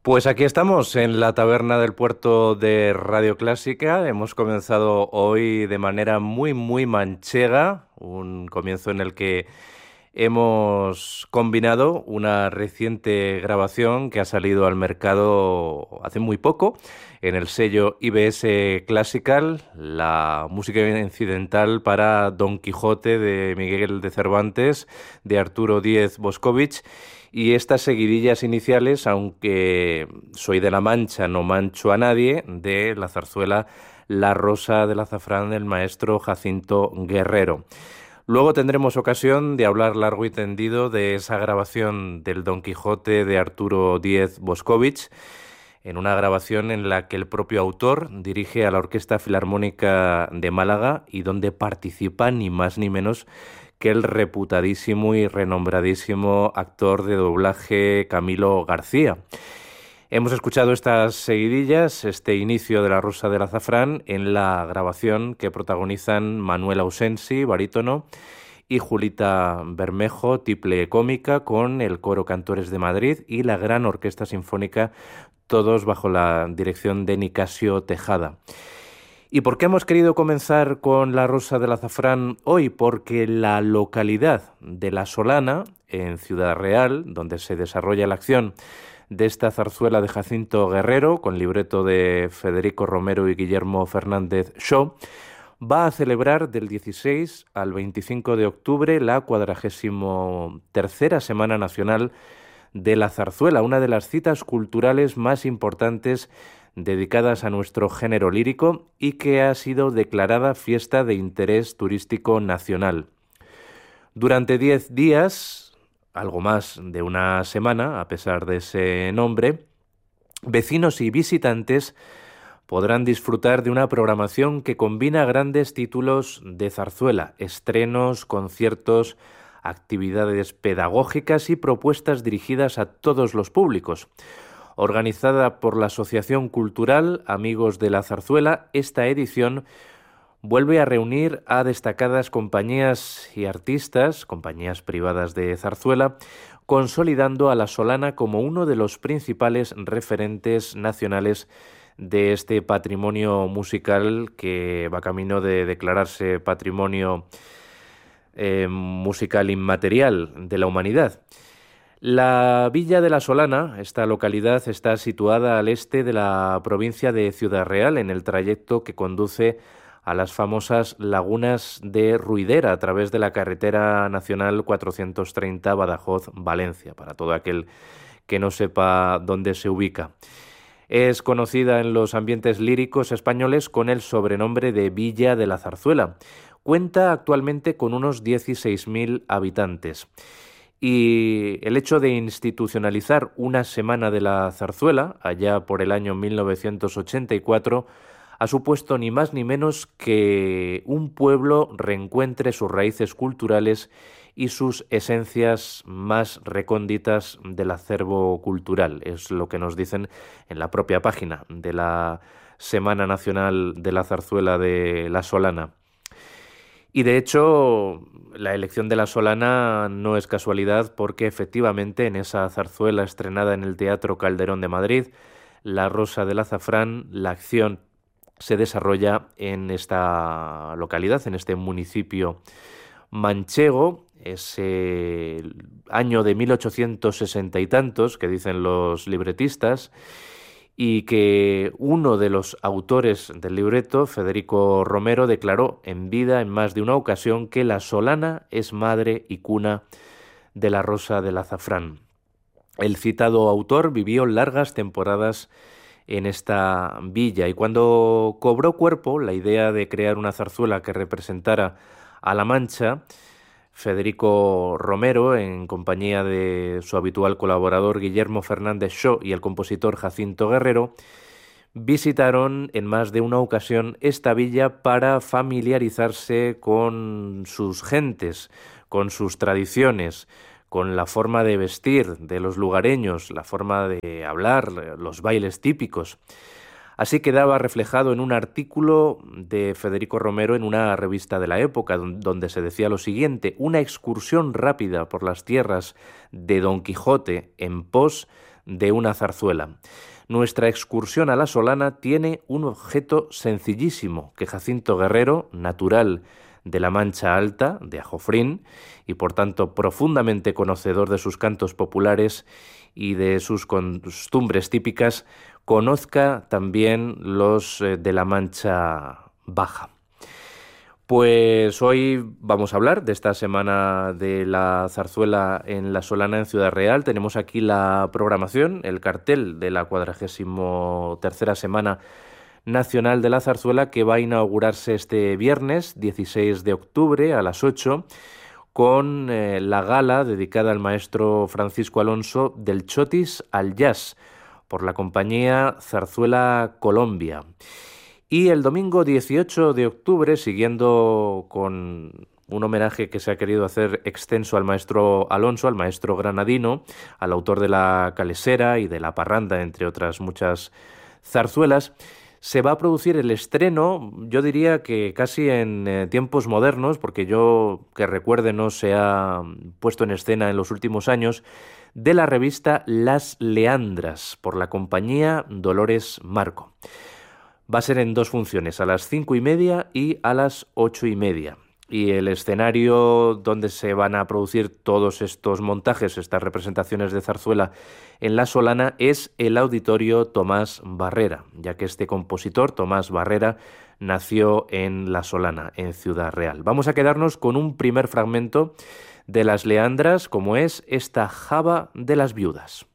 Pues aquí estamos en la taberna del puerto de Radio Clásica. Hemos comenzado hoy de manera muy manchega, un comienzo en el que hemos combinado una reciente grabación que ha salido al mercado hace muy poco en el sello IBS Classical, la música incidental para Don Quijote de Miguel de Cervantes, de Arturo Díez Boscovich. Y estas seguidillas iniciales, aunque soy de La Mancha, no mancho a nadie, de la zarzuela La Rosa del Azafrán del maestro Jacinto Guerrero. Luego tendremos ocasión de hablar largo y tendido de esa grabación del Don Quijote de Arturo Díez Boscovich, en una grabación en la que el propio autor dirige a la Orquesta Filarmónica de Málaga y donde participa ni más ni menos que el reputadísimo y renombradísimo actor de doblaje Camilo García. Hemos escuchado estas seguidillas, este inicio de La Rosa del Azafrán, en la grabación que protagonizan Manuel Ausensi, barítono, y Julita Bermejo, tiple cómica, con el Coro Cantores de Madrid y la Gran Orquesta Sinfónica, todos bajo la dirección de Nicasio Tejada. ¿Y por qué hemos querido comenzar con La Rosa del Azafrán hoy? Porque la localidad de La Solana, en Ciudad Real, donde se desarrolla la acción de esta zarzuela de Jacinto Guerrero, con libreto de Federico Romero y Guillermo Fernández Shaw, va a celebrar del 16 al 25 de octubre la 43ª Semana Nacional de la Zarzuela, una de las citas culturales más importantes dedicadas a nuestro género lírico y que ha sido declarada fiesta de interés turístico nacional. Durante 10 días, algo más de una semana, a pesar de ese nombre, vecinos y visitantes podrán disfrutar de una programación que combina grandes títulos de zarzuela, estrenos, conciertos, actividades pedagógicas y propuestas dirigidas a todos los públicos. Organizada por la Asociación Cultural Amigos de la Zarzuela, esta edición vuelve a reunir a destacadas compañías y artistas, compañías privadas de zarzuela, consolidando a La Solana como uno de los principales referentes nacionales de este patrimonio musical que va camino de declararse patrimonio musical inmaterial de la humanidad. La Villa de La Solana, esta localidad, está situada al este de la provincia de Ciudad Real, en el trayecto que conduce a las famosas lagunas de Ruidera a través de la carretera nacional 430 Badajoz-Valencia, para todo aquel que no sepa dónde se ubica. Es conocida en los ambientes líricos españoles con el sobrenombre de Villa de la Zarzuela. Cuenta actualmente con unos 16.000 habitantes. Y el hecho de institucionalizar una semana de la zarzuela, allá por el año 1984, ha supuesto ni más ni menos que un pueblo reencuentre sus raíces culturales y sus esencias más recónditas del acervo cultural. Es lo que nos dicen en la propia página de la Semana Nacional de la Zarzuela de La Solana. Y de hecho, la elección de La Solana no es casualidad porque efectivamente en esa zarzuela estrenada en el Teatro Calderón de Madrid, La Rosa del Azafrán, la acción se desarrolla en esta localidad, en este municipio manchego, ese año de 1860 y tantos, que dicen los libretistas, y que uno de los autores del libreto, Federico Romero, declaró en vida en más de una ocasión que La Solana es madre y cuna de La Rosa del Azafrán. El citado autor vivió largas temporadas en esta villa y cuando cobró cuerpo la idea de crear una zarzuela que representara a La Mancha, Federico Romero, en compañía de su habitual colaborador Guillermo Fernández Shaw y el compositor Jacinto Guerrero, visitaron en más de una ocasión esta villa para familiarizarse con sus gentes, con sus tradiciones, con la forma de vestir de los lugareños, la forma de hablar, los bailes típicos. Así quedaba reflejado en un artículo de Federico Romero en una revista de la época, donde se decía lo siguiente: una excursión rápida por las tierras de Don Quijote en pos de una zarzuela. Nuestra excursión a la Solana tiene un objeto sencillísimo que Jacinto Guerrero, natural de la Mancha Alta, de Ajofrín, y por tanto profundamente conocedor de sus cantos populares y de sus costumbres típicas, conozca también los de la Mancha Baja. Pues hoy vamos a hablar de esta semana de la zarzuela en la Solana en Ciudad Real. Tenemos aquí la programación, el cartel de la 43ª Semana Nacional de la Zarzuela, que va a inaugurarse este viernes 16 de octubre a las 8 con la gala dedicada al maestro Francisco Alonso del Chotis al Jazz por la compañía Zarzuela Colombia. Y el domingo 18 de octubre, siguiendo con un homenaje que se ha querido hacer extenso al maestro Alonso, al maestro granadino, al autor de La Calesera y de La Parranda, entre otras muchas zarzuelas, se va a producir el estreno, yo diría que casi en tiempos modernos, porque yo que recuerde no se ha puesto en escena en los últimos años, de la revista Las Leandras, por la compañía Dolores Marco. Va a ser en dos funciones, a las 5:30 y a las 8:30. Y el escenario donde se van a producir todos estos montajes, estas representaciones de zarzuela en la Solana, es el Auditorio Tomás Barrera, ya que este compositor, Tomás Barrera, nació en la Solana, en Ciudad Real. Vamos a quedarnos con un primer fragmento de Las Leandras, como es esta Jaba de las Viudas.